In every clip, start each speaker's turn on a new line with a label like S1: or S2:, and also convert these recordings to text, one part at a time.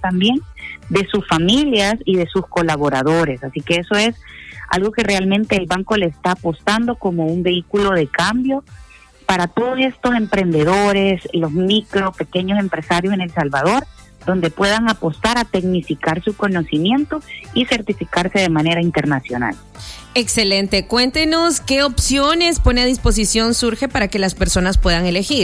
S1: también de sus familias y de sus colaboradores. Así que eso es algo que realmente el banco le está apostando como un vehículo de cambio para todos estos emprendedores, los micro, pequeños empresarios en El Salvador, donde puedan apostar a tecnificar su conocimiento y certificarse de manera internacional.
S2: Excelente. Cuéntenos qué opciones pone a disposición Surge para que las personas puedan elegir.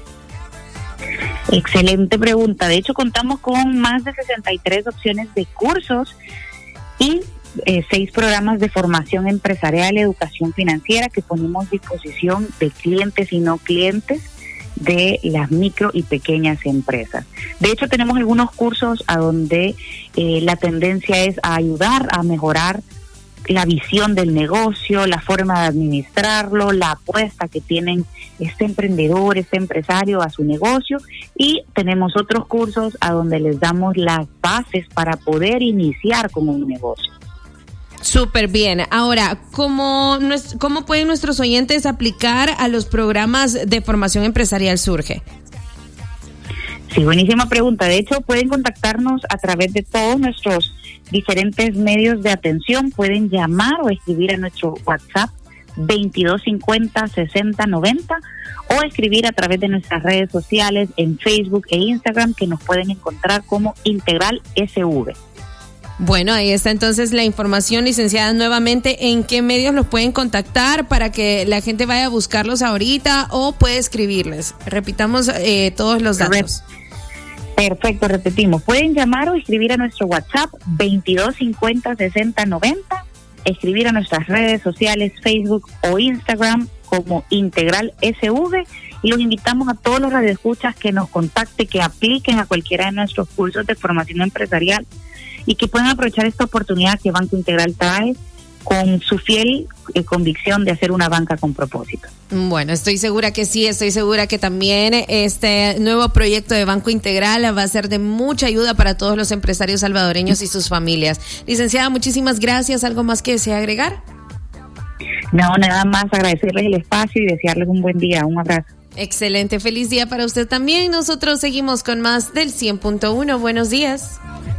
S1: Excelente pregunta. De hecho, contamos con más de 63 opciones de cursos y 6 programas de formación empresarial y educación financiera que ponemos a disposición de clientes y no clientes de las micro y pequeñas empresas. De hecho, tenemos algunos cursos a donde la tendencia es a ayudar a mejorar la visión del negocio, la forma de administrarlo, la apuesta que tienen este emprendedor, este empresario a su negocio, y tenemos otros cursos a donde les damos las bases para poder iniciar con un negocio.
S2: Súper bien. Ahora, ¿cómo pueden nuestros oyentes aplicar a los programas de formación empresarial Surge?
S1: Sí, buenísima pregunta. De hecho, pueden contactarnos a través de todos nuestros diferentes medios de atención. Pueden llamar o escribir a nuestro WhatsApp 2250-6090 o escribir a través de nuestras redes sociales en Facebook e Instagram, que nos pueden encontrar como Integral SV.
S2: Bueno, ahí está entonces la información, licenciada. Nuevamente, ¿en qué medios los pueden contactar para que la gente vaya a buscarlos ahorita o puede escribirles? Repitamos todos los datos.
S1: Perfecto, repetimos. Pueden llamar o escribir a nuestro WhatsApp 2250-6090, escribir a nuestras redes sociales Facebook o Instagram como Integral SV, y los invitamos a todos los radioescuchas que nos contacten, que apliquen a cualquiera de nuestros cursos de formación empresarial y que puedan aprovechar esta oportunidad que Banco Integral trae con su fiel convicción de hacer una banca con propósito.
S2: Bueno, estoy segura que sí, estoy segura que también este nuevo proyecto de Banco Integral va a ser de mucha ayuda para todos los empresarios salvadoreños y sus familias. Licenciada, muchísimas gracias. ¿Algo más que desea agregar?
S1: No, nada más agradecerles el espacio y desearles un buen día. Un abrazo.
S2: Excelente, feliz día para usted también. Nosotros seguimos con más del 100.1. Buenos días.